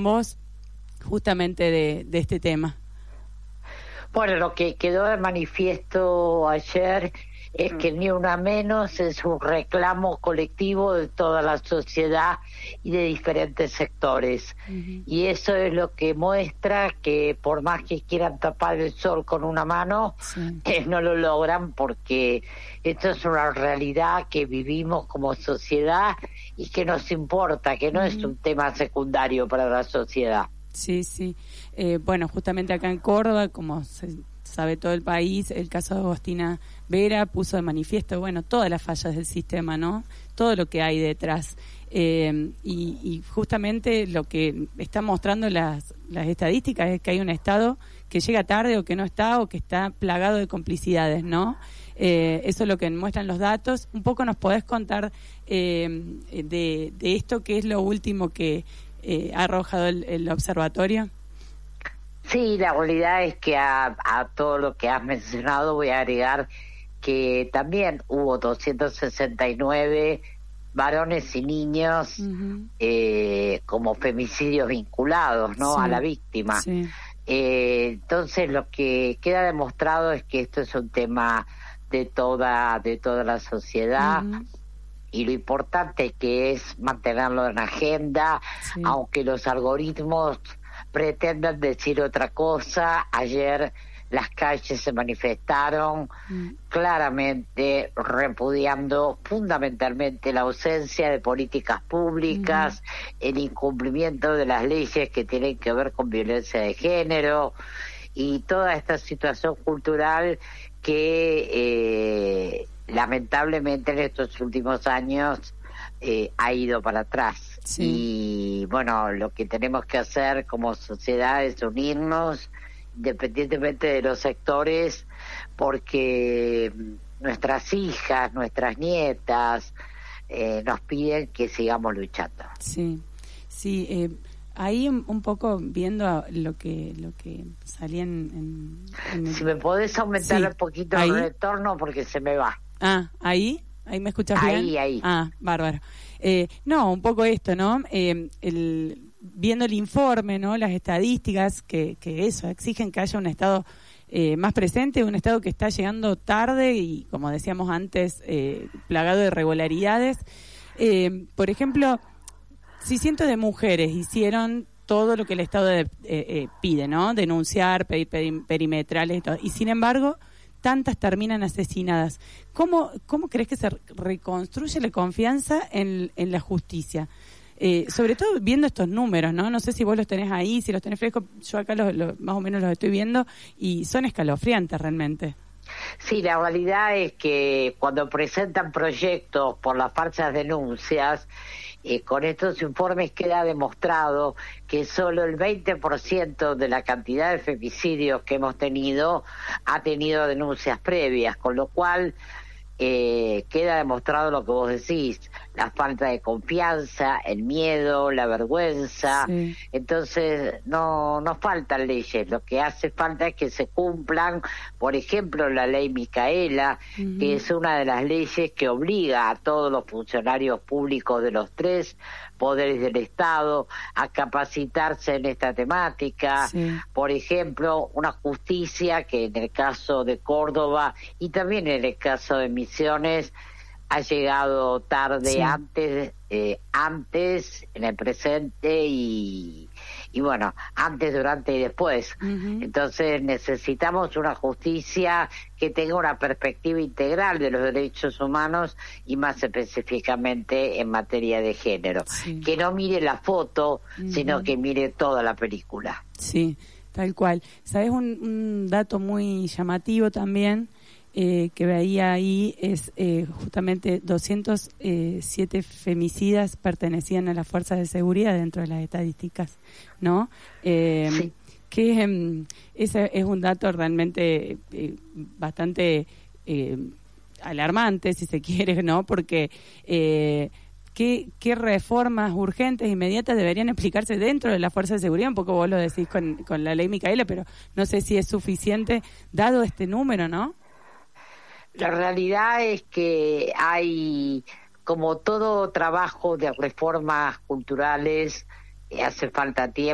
vos justamente de este tema. Bueno, lo que quedó de manifiesto ayer es que Ni Una Menos es un reclamo colectivo de toda la sociedad y de diferentes sectores. Y eso es lo que muestra que por más que quieran tapar el sol con una mano, no lo logran, porque esto es una realidad que vivimos como sociedad y que nos importa, que no es un tema secundario para la sociedad. Sí, sí. Bueno, justamente acá en Córdoba, como se sabe todo el país, el caso de Agostina Vera puso de manifiesto, bueno, todas las fallas del sistema, ¿no? Todo lo que hay detrás. Y justamente lo que están mostrando las estadísticas es que hay un Estado que llega tarde o que no está, o que está plagado de complicidades, ¿no? Eso es lo que muestran los datos. Un poco nos podés contar de esto, ¿qué es lo último que ha arrojado el observatorio? Sí, la realidad es que a todo lo que has mencionado voy a agregar que también hubo 269 varones y niños como femicidios vinculados, ¿no? A la víctima. Entonces lo que queda demostrado es que esto es un tema de toda la sociedad. Y lo importante que es mantenerlo en agenda, aunque los algoritmos pretendan decir otra cosa. Ayer las calles se manifestaron claramente repudiando fundamentalmente la ausencia de políticas públicas, el incumplimiento de las leyes que tienen que ver con violencia de género y toda esta situación cultural que lamentablemente en estos últimos años ha ido para atrás. Y bueno, lo que tenemos que hacer como sociedad es unirnos independientemente de los sectores, porque nuestras hijas, nuestras nietas nos piden que sigamos luchando. Ahí un poco viendo lo que salía en si me podés aumentar un poquito el retorno, porque se me va. ¿Ahí me escuchas bien? Ahí. Bárbaro. No, un poco esto, ¿no? Viendo el informe, ¿no? Las estadísticas que eso exigen que haya un Estado más presente, un Estado que está llegando tarde y, como decíamos antes, plagado de irregularidades. Por ejemplo, si cientos de mujeres hicieron todo lo que el Estado pide, ¿no? Denunciar, pedir perimetrales y todo, y sin embargo tantas terminan asesinadas. ¿Cómo crees que se reconstruye la confianza en la justicia? Sobre todo viendo estos números, ¿no? No sé si vos los tenés ahí, si los tenés frescos. Yo acá más o menos los estoy viendo y son escalofriantes realmente. Sí, la realidad es que cuando presentan proyectos por las falsas denuncias, con estos informes queda demostrado que solo el 20% de la cantidad de femicidios que hemos tenido ha tenido denuncias previas, con lo cual queda demostrado lo que vos decís, la falta de confianza, el miedo, la vergüenza. Entonces no faltan leyes, lo que hace falta es que se cumplan. Por ejemplo, la ley Micaela, que es una de las leyes que obliga a todos los funcionarios públicos de los 3 poderes del Estado a capacitarse en esta temática. Por ejemplo, una justicia que en el caso de Córdoba y también en el caso de Misiones ha llegado tarde, antes, en el presente y bueno, antes, durante y después. Entonces necesitamos una justicia que tenga una perspectiva integral de los derechos humanos y más específicamente en materia de género. Que no mire la foto, sino que mire toda la película. Sí, tal cual. ¿Sabes un dato muy llamativo también? Que veía ahí es justamente 207 femicidas pertenecían a las fuerzas de seguridad dentro de las estadísticas, ¿no? Que ese es un dato realmente bastante alarmante, si se quiere, ¿no? Porque ¿qué reformas urgentes, inmediatas deberían explicarse dentro de las fuerzas de seguridad? Un poco vos lo decís con la ley Micaela, pero no sé si es suficiente dado este número, ¿no? La realidad es que hay, como todo trabajo de reformas culturales, hace falta tiempo.